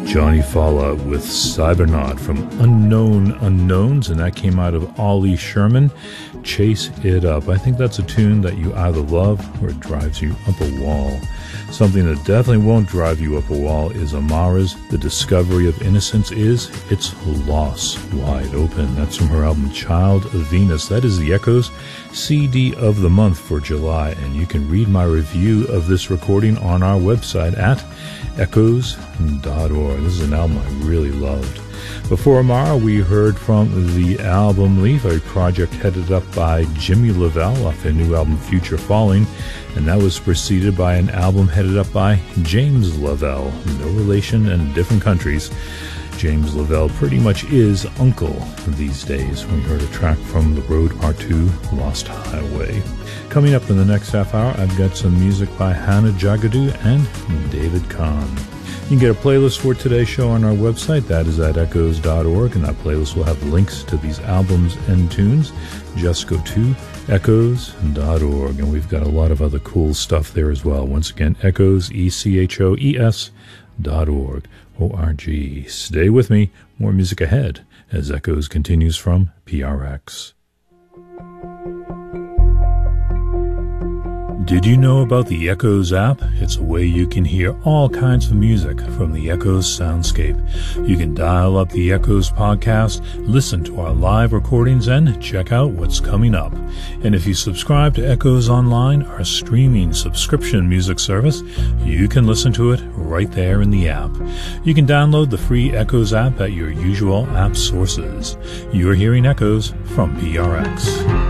Johnny Falla with Cybernaut from Unknown Unknowns, and that came out of Ollie Sherman. Chase It Up. I think that's a tune that you either love or it drives you up a wall. Something that definitely won't drive you up a wall is Amara's The Discovery of Innocence is Its Loss Wide Open. That's from her album Child of Venus. That is the Echoes CD of the month for July, and you can read my review of this recording on our website at echoes.org. This is an album I really loved. Before Amara, we heard from the album Leaf, a project headed up by Jimmy Lavelle off their new album Future Falling, and that was preceded by an album headed up by James Lavelle, no relation and different countries. James Lavelle pretty much is uncle these days. We heard a track from The Road Part 2, Lost Highway. Coming up in the next half hour, I've got some music by Hannah Jagadu and David Kahn. You can get a playlist for today's show on our website. That is at echoes.org, and that playlist will have links to these albums and tunes. Just go to echoes.org, and we've got a lot of other cool stuff there as well. Once again, echoes, echoes.org. O-R-G. Stay with me. More music ahead as Echoes continues from PRX. Did you know about the Echoes app? It's a way you can hear all kinds of music from the Echoes soundscape. You can dial up the Echoes podcast, listen to our live recordings, and check out what's coming up. And if you subscribe to Echoes Online, our streaming subscription music service, you can listen to it right there in the app. You can download the free Echoes app at your usual app sources. You're hearing Echoes from PRX.